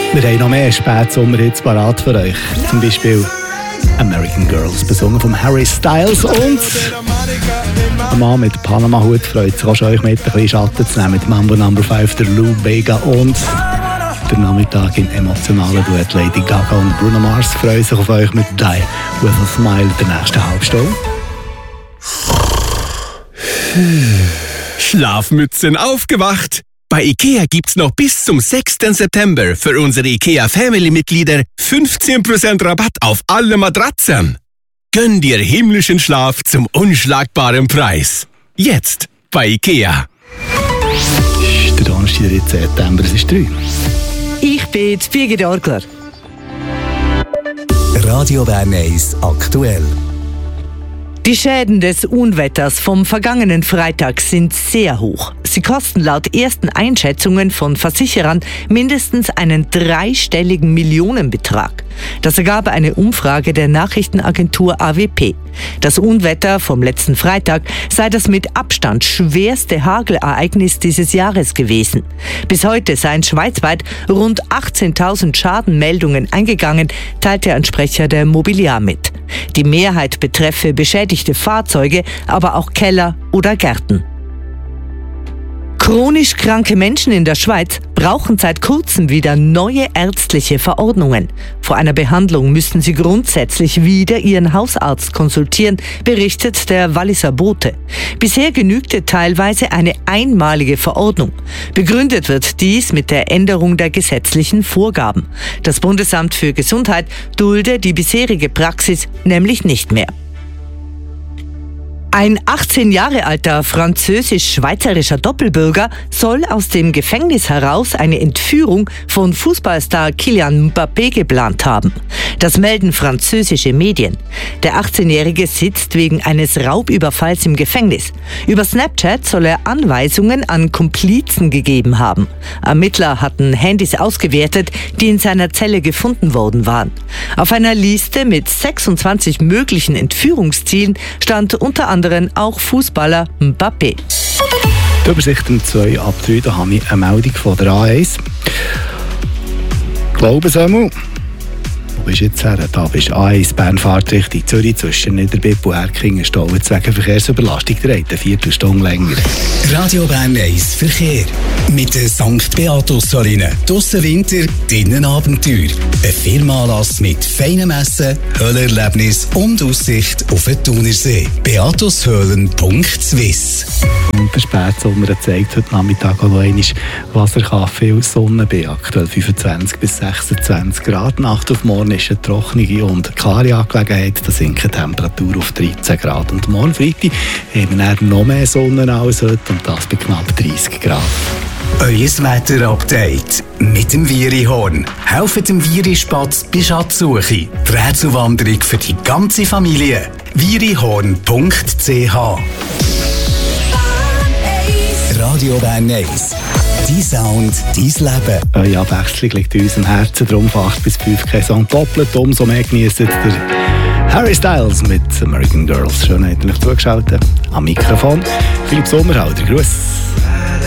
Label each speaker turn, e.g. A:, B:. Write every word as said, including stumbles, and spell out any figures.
A: Wir haben noch mehr Spätsommerhits parat für euch. Zum Beispiel American Girls, besungen von Harry Styles. Und ein Mann mit Panama-Hut freut sich auch schon, euch mit ein bisschen Schatten zu nehmen. Mit Mambo Number fünf, der Lou Bega und der Nachmittag im emotionalen Duett Lady Gaga und Bruno Mars freuen sich auf euch mit Die With a Smile der nächsten Halbstunde.
B: Schlafmützen aufgewacht! Bei IKEA gibt's noch bis zum sechsten September für unsere IKEA Family-Mitglieder fünfzehn Prozent Rabatt auf alle Matratzen. Gönn dir himmlischen Schlaf zum unschlagbaren Preis. Jetzt bei IKEA.
A: Der Donnerstag, der dritte September, es ist drei.
C: Ich bin Birgit Orgler.
D: Radio Bern eins aktuell.
C: Die Schäden des Unwetters vom vergangenen Freitag sind sehr hoch. Sie kosten laut ersten Einschätzungen von Versicherern mindestens einen dreistelligen Millionenbetrag. Das ergab eine Umfrage der Nachrichtenagentur A W P. Das Unwetter vom letzten Freitag sei das mit Abstand schwerste Hagelereignis dieses Jahres gewesen. Bis heute seien schweizweit rund achtzehntausend Schadenmeldungen eingegangen, teilte ein Sprecher der Mobiliar mit. Die Mehrheit betreffe beschädigte Fahrzeuge, aber auch Keller oder Gärten. Chronisch kranke Menschen in der Schweiz brauchen seit kurzem wieder neue ärztliche Verordnungen. Vor einer Behandlung müssen sie grundsätzlich wieder ihren Hausarzt konsultieren, berichtet der Walliser Bote. Bisher genügte teilweise eine einmalige Verordnung. Begründet wird dies mit der Änderung der gesetzlichen Vorgaben. Das Bundesamt für Gesundheit dulde die bisherige Praxis nämlich nicht mehr. Ein achtzehn Jahre alter französisch-schweizerischer Doppelbürger soll aus dem Gefängnis heraus eine Entführung von Fußballstar Kylian Mbappé geplant haben. Das melden französische Medien. Der achtzehnjährige sitzt wegen eines Raubüberfalls im Gefängnis. Über Snapchat soll er Anweisungen an Komplizen gegeben haben. Ermittler hatten Handys ausgewertet, die in seiner Zelle gefunden worden waren. Auf einer Liste mit sechsundzwanzig möglichen Entführungszielen stand unter anderem auch Fußballer Mbappé.
A: Die Übersicht um zwei ab drei, da habe ich eine Meldung von der A eins. Glaube Samuel. Wo bist du jetzt her? Da bist du A eins Bernfahrt Richtung Zürich zwischen Niederbipp und Erkingen stehen jetzt wegen Verkehrsüberlastung. Der eine Viertelstunde länger.
D: Radio Bern eins Verkehr. Mit der Sankt Beatus-Saline. Draussen Winter, drinnen Abenteuer. Ein Firmenanlass mit feinem Essen, Höhlerlebnis und Aussicht auf den Thunersee. beatushöhlen punkt swiss.
A: Und der Spätsommer zeigt heute Nachmittag auch noch einmal Wasserkaffee und Sonne bei aktuell fünfundzwanzig bis sechsundzwanzig Grad. Nacht auf morgen ist eine trockene und klare Angelegenheit. Da sinkt die Temperatur auf dreizehn Grad. Und morgen Freitag haben wir noch mehr Sonne als heute und das bei knapp dreißig Grad.
D: Euer Wetter-Update mit dem Virihorn. Helft dem Virispatz bei Schatzsuche. Die Rätselwanderung für die ganze Familie. virihorn punkt c h. Radio Bern eins. Dein Sound, dein Leben.
A: Eure Abwechslung liegt in unserem Herzen, darum von acht bis fünf kein Song doppelt. Umso mehr genießt der Harry Styles mit American Girls. Schön, habt ihr euch zugeschaltet. Am Mikrofon Philipp Sommerhalder. Grüß.